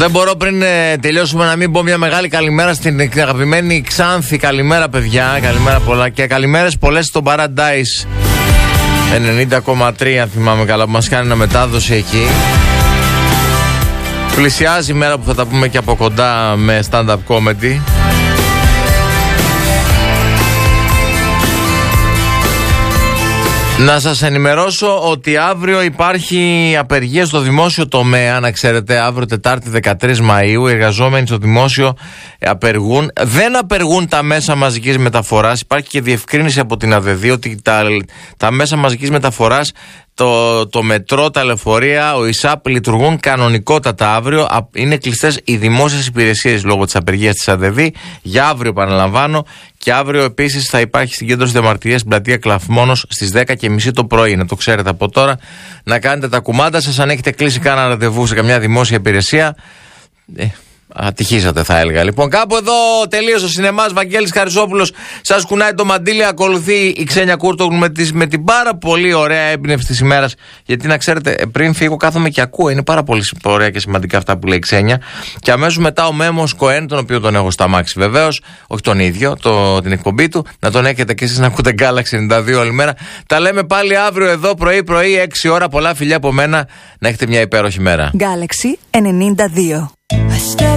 Δεν μπορώ πριν τελειώσουμε να μην πω μια μεγάλη καλημέρα στην αγαπημένη Ξάνθη. Καλημέρα, παιδιά. Καλημέρα πολλά. Και καλημέρες πολλές στον Paradise 90,3, αν θυμάμαι καλά, που μας κάνει ένα μετάδοση εκεί. Πλησιάζει η μέρα που θα τα πούμε και από κοντά με stand-up comedy. Να σας ενημερώσω ότι αύριο υπάρχει απεργία στο δημόσιο τομέα. Να ξέρετε, αύριο Τετάρτη 13 Μαΐου οι εργαζόμενοι στο δημόσιο απεργούν. Δεν απεργούν τα μέσα μαζικής μεταφοράς. Υπάρχει και διευκρίνηση από την ΑΔΔ ότι τα μέσα μαζικής μεταφοράς, το μετρό, τα λεωφορεία, ο ΙΣΑΠ λειτουργούν κανονικότατα αύριο. Είναι κλειστές οι δημόσιες υπηρεσίες λόγω της απεργίας της ΑΔΔ. Για αύριο, επαναλαμβάνω. Και αύριο επίσης θα υπάρχει συγκέντρωση διαμαρτυρίας στην πλατεία Κλαφμόνος στις 10:30 το πρωί. Να το ξέρετε από τώρα. Να κάνετε τα κουμάντα σας. Αν έχετε κλείσει κάνα ραντεβού σε καμιά δημόσια υπηρεσία, ατυχήσατε, θα έλεγα. Λοιπόν, κάπου εδώ τελείωσε ο σινεμάς. Βαγγέλης Χαριζόπουλος σας κουνάει το μαντίλι. Ακολουθεί η Ξένια Κούρτογλου με την πάρα πολύ ωραία έμπνευση της ημέρας. Γιατί να ξέρετε, πριν φύγω κάθομαι και ακούω. Είναι πάρα πολύ ωραία και σημαντικά αυτά που λέει η Ξένια. Και αμέσως μετά ο Μέμος Κοέν, τον οποίο τον έχω στα μάξι βεβαίως, όχι τον ίδιο, την εκπομπή του. Να τον έχετε και εσείς να ακούτε Galaxy 92 όλη μέρα. Τα λέμε πάλι αύριο εδώ πρωί-πρωί, 6 ώρα. Πολλά φιλιά από μένα. Να έχετε μια υπέροχη μέρα. Galaxy 92.